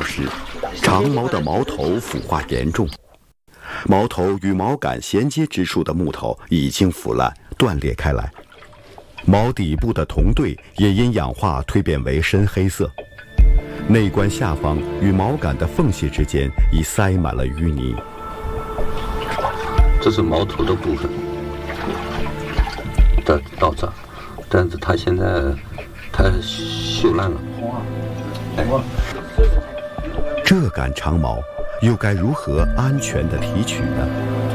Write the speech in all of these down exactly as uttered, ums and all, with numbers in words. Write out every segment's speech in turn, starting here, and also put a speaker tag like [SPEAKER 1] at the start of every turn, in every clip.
[SPEAKER 1] 时，长矛的矛头腐化严重，矛头与矛杆衔接之处的木头已经腐烂断裂开来，矛底部的铜镫也因氧化蜕变为深黑色，内棺下方与矛杆的缝隙之间已塞满了淤泥。
[SPEAKER 2] 这是矛头的部分的到这儿，但是它现在它锈烂了。
[SPEAKER 1] 这杆长矛又该如何安全地提取呢？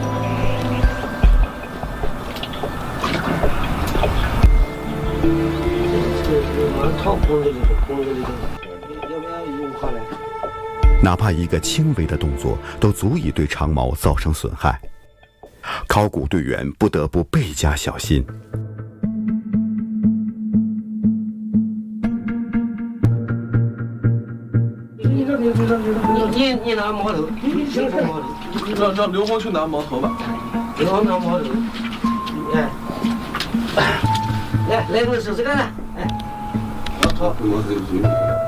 [SPEAKER 1] 哪怕一个轻微的动作都足以对长矛造成损害，考古队员不得不倍加小心。
[SPEAKER 3] 你你拿矛头，轻手矛头，
[SPEAKER 4] 让让刘峰去拿矛头吧。
[SPEAKER 3] 刘峰拿矛头，哎，来来，我试试看看，哎，好，
[SPEAKER 2] 矛头有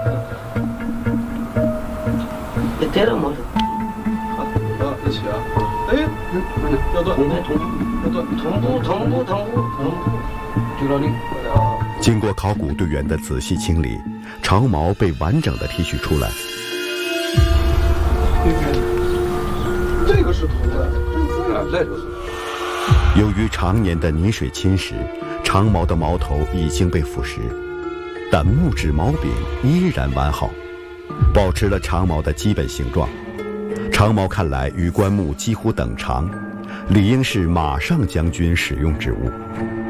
[SPEAKER 3] 你带着矛头，
[SPEAKER 4] 好，好，一起啊，哎，要断，要断，
[SPEAKER 3] 同步同步同步同步，
[SPEAKER 4] 就让你。
[SPEAKER 1] 经过考古队员的仔细清理，长矛被完整的提取出来。
[SPEAKER 4] 这个是铜的，啊，这就是。
[SPEAKER 1] 由于常年的泥水侵蚀，长矛的矛头已经被腐蚀，但木质矛柄依然完好，保持了长矛的基本形状。长矛看来与棺木几乎等长，理应是马上将军使用之物。